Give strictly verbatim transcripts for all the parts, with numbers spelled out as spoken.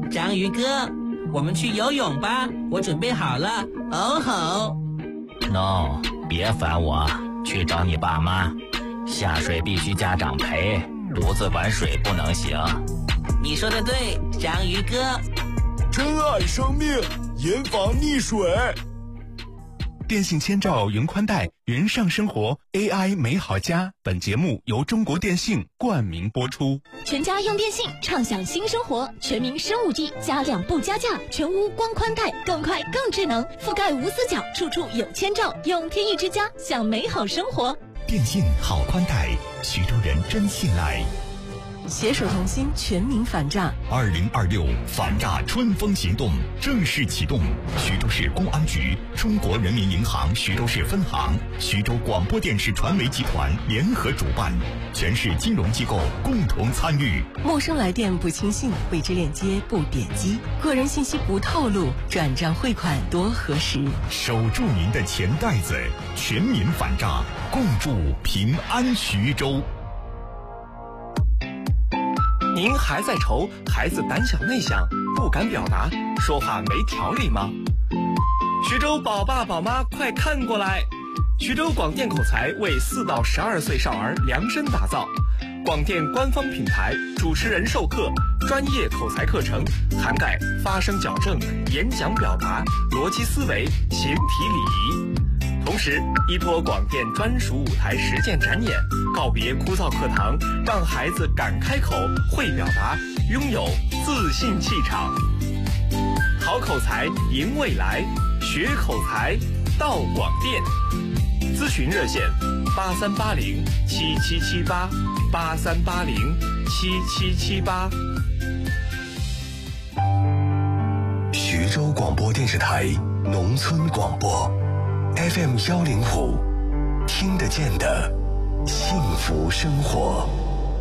章鱼哥，我们去游泳吧，我准备好了。哦吼 No， 别烦我，去找你爸妈。下水必须家长陪，独自玩水不能行。 你说的对，章鱼哥。 珍爱生命，严防溺水。 电信千兆云宽带，云上生活 A I 美好家。本节目由中国电信冠名播出。 全家用电信，畅享新生活。全民升 五 G， 加量不加价，全屋光宽带，更快更智能，覆盖无死角，处处有千兆。用天翼之家，享美好生活。 电信好宽带，徐州人真信赖。 携手同心，全民反诈。 二零二六反诈春风行动正式启动。徐州市公安局、中国人民银行徐州市分行、徐州广播电视传媒集团联合主办，全市金融机构共同参与。 陌生来电不轻信，未知链接不点击，个人信息不透露，转账汇款多核实。 守住您的钱袋子，全民反诈，共筑平安徐州。 您还在愁孩子胆小内向，不敢表达，说话没条理吗？徐州宝爸宝妈快看过来，徐州广电口才为四到十二岁少儿量身打造，广电官方品牌，主持人授课，专业口才课程，涵盖发声矫正、演讲表达、逻辑思维、形体礼仪。同时依托广电专属舞台实践展演，告别枯燥课堂，让孩子敢开口、会表达，拥有自信气场。好口才赢未来，学口才到广电。咨询热线：八三八零七七七八，八三八零七七七八。 徐州广播电视台农村广播。F M 幺零五，听得见的幸福生活。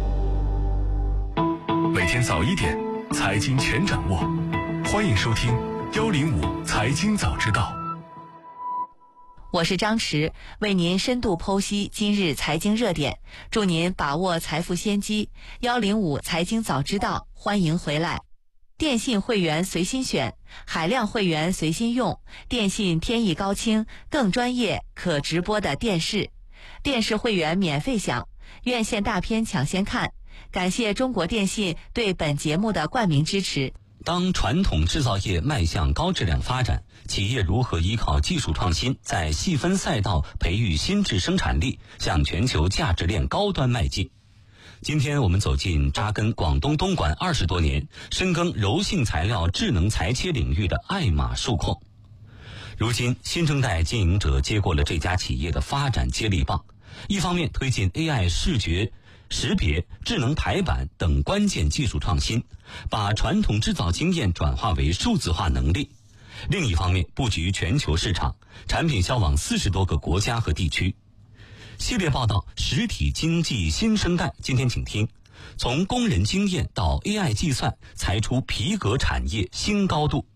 每天早一点，财经全掌握。欢迎收听幺零五财经早知道。 我是张驰，为您深度剖析今日财经热点，祝您把握财富先机。幺零五财经早知道，欢迎回来。电信会员随心选，海量会员随心用，电信天翼高清，更专业可直播的电视。电视会员免费享，院线大片抢先看。感谢中国电信对本节目的冠名支持。 当传统制造业迈向高质量发展，企业如何依靠技术创新，在细分赛道培育新质生产力，向全球价值链高端迈进？今天我们走进扎根广东东莞二十多年、深耕柔性材料智能裁切领域的爱玛数控。如今，新生代经营者接过了这家企业的发展接力棒，一方面推进 A I 视觉识别、智能排版等关键技术创新，把传统制造经验转化为数字化能力；另一方面，布局全球市场，产品销往四十多个国家和地区。系列报道实体经济新生代，今天请听从工人经验到 A I 计算，裁出皮革产业新高度。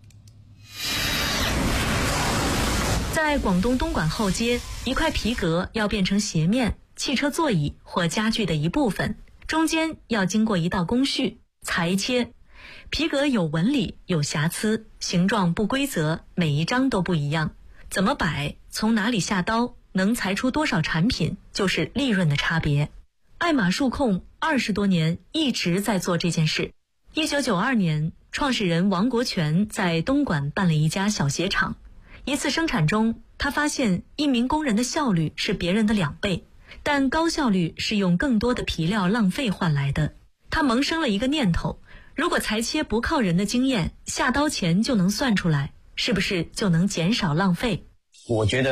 在广东东莞后街，一块皮革要变成鞋面、汽车座椅或家具的一部分，中间要经过一道工序裁切。皮革有纹理，有瑕疵，形状不规则，每一张都不一样，怎么摆，从哪里下刀，能裁出多少产品，就是利润的差别。爱玛数控二十多年一直在做这件事。一九九二年，创始人王国权在东莞办了一家小鞋厂。一次生产中，他发现一名工人的效率是别人的两倍，但高效率是用更多的皮料浪费换来的。他萌生了一个念头，如果裁切不靠人的经验，下刀前就能算出来，是不是就能减少浪费？ 我觉得